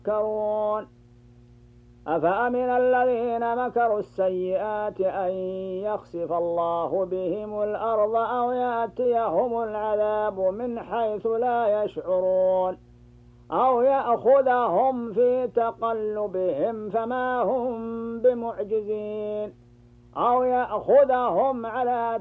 يذكرون أفأمن الذين مكروا السيئات أن يخسف الله بهم الأرض أو يأتيهم العذاب من حيث لا يشعرون أو يأخذهم في تقلبهم فما هم بمعجزين أو يأخذهم على